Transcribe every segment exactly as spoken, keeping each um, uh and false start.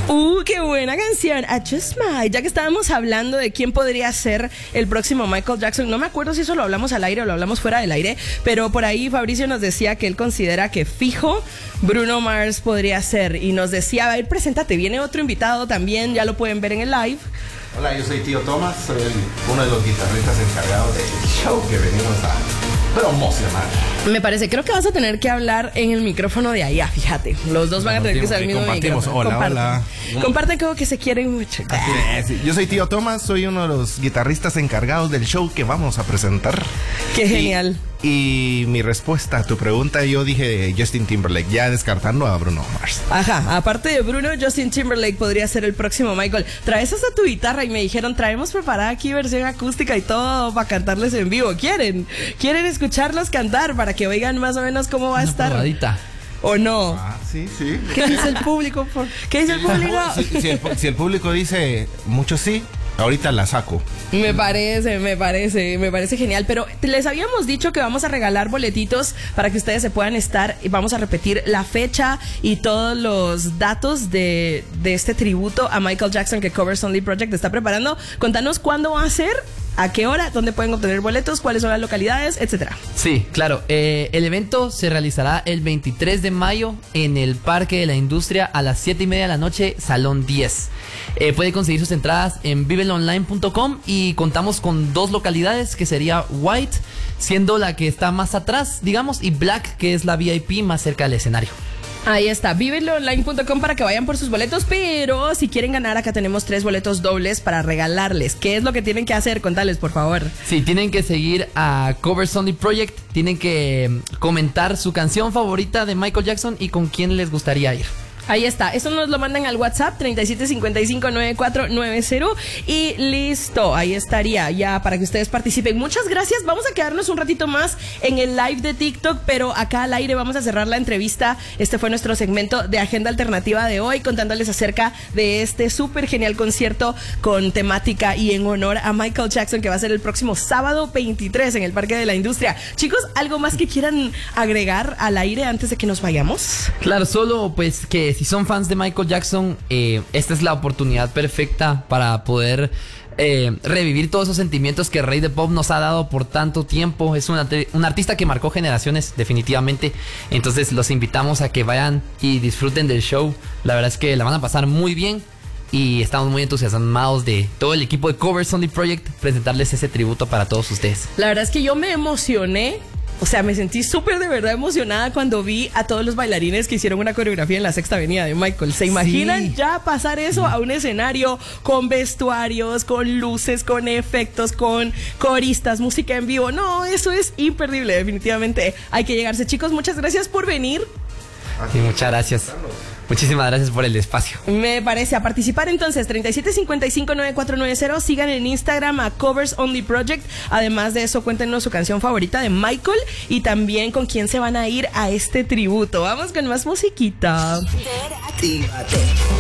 Uh, qué buena canción, I Just Might. Ya que estábamos hablando de quién podría ser el próximo Michael Jackson, no me acuerdo si eso lo hablamos al aire o lo hablamos fuera del aire, pero por ahí Fabricio nos decía que él considera que fijo Bruno Mars podría ser, y nos decía, a ver, preséntate, viene otro invitado también, ya lo pueden ver en el live. Hola, yo soy Tío Thomas, soy el, uno de los guitarristas encargados del show que venimos a promocionar. Me parece, creo que vas a tener que hablar en el micrófono de allá, fíjate. Los dos van a tener que usar el mismo micrófono. Hola, comparten. hola. Comparten como que se quieren mucho. Sí, sí. Yo soy Tío Thomas, soy uno de los guitarristas encargados del show que vamos a presentar. Qué genial. Y, y mi respuesta a tu pregunta, yo dije Justin Timberlake, ya descartando a Bruno Mars. Ajá, aparte de Bruno, Justin Timberlake podría ser el próximo Michael. Traes hasta tu guitarra y me dijeron, traemos preparada aquí versión acústica y todo para cantarles en vivo. ¿Quieren? ¿Quieren escucharlos cantar para que oigan más o menos cómo va a Una estar? probadita. ¿O no? Ah, sí, sí. ¿Qué dice el público? Por... ¿Qué dice el público? Si, si, el, si el público dice mucho sí, ahorita la saco. Me parece, me parece, me parece genial. Pero les habíamos dicho que vamos a regalar boletitos para que ustedes se puedan estar, y vamos a repetir la fecha y todos los datos de, de este tributo a Michael Jackson que Covers Only Project está preparando. Contanos cuándo va a ser, a qué hora, dónde pueden obtener boletos, cuáles son las localidades, etcétera. Sí, claro. Eh, el evento se realizará el veintitrés de mayo en el Parque de la Industria a las siete y media de la noche, Salón diez. Eh, puede conseguir sus entradas en vivelo online punto com y contamos con dos localidades, que sería White, siendo la que está más atrás, digamos, y Black, que es la V I P más cerca del escenario. Ahí está, vivelo online punto com para que vayan por sus boletos, pero si quieren ganar, acá tenemos tres boletos dobles para regalarles. ¿Qué es lo que tienen que hacer? Contales, por favor. Sí, tienen que seguir a Covers Only Project, tienen que comentar su canción favorita de Michael Jackson y con quién les gustaría ir. Ahí está, eso nos lo mandan al WhatsApp treinta y siete cincuenta y cinco noventa y cuatro noventa y listo, ahí estaría ya para que ustedes participen. Muchas gracias, vamos a quedarnos un ratito más en el live de TikTok, pero acá al aire vamos a cerrar la entrevista. Este fue nuestro segmento de Agenda Alternativa de hoy, contándoles acerca de este súper genial concierto con temática y en honor a Michael Jackson, que va a ser el próximo sábado veintitrés en el Parque de la Industria. Chicos, ¿algo más que quieran agregar al aire antes de que nos vayamos? Claro, solo pues que si son fans de Michael Jackson, eh, esta es la oportunidad perfecta para poder eh, revivir todos esos sentimientos que el Rey de Pop nos ha dado por tanto tiempo. Es un, un artista que marcó generaciones, definitivamente. Entonces los invitamos a que vayan y disfruten del show. La verdad es que la van a pasar muy bien y estamos muy entusiasmados de todo el equipo de Covers Only Project presentarles ese tributo para todos ustedes. La verdad es que yo me emocioné. O sea, me sentí súper de verdad emocionada cuando vi a todos los bailarines que hicieron una coreografía en la Sexta Avenida de Michael. ¿Se imaginan sí. ya pasar eso a un escenario con vestuarios, con luces, con efectos, con coristas, música en vivo? No, eso es imperdible, definitivamente. Hay que llegarse. Chicos, muchas gracias por venir. Sí, muchas gracias. Muchísimas gracias por el espacio. Me parece. A participar entonces, treinta y siete cincuenta y cinco noventa y cuatro noventa. Sigan en Instagram a Covers Only Project. Además de eso, cuéntenos su canción favorita de Michael y también con quién se van a ir a este tributo. Vamos con más musiquita. Actívate.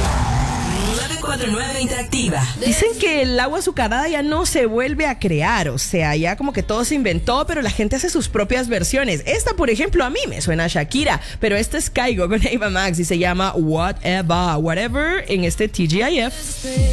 nueve cuatro nueve Interactiva. Dicen que el agua azucarada ya no se vuelve a crear, o sea, ya como que todo se inventó, pero la gente hace sus propias versiones. Esta, por ejemplo, a mí me suena a Shakira, pero esta es Caigo con Ava Max y se llama Whatever, Whatever en este T G I F.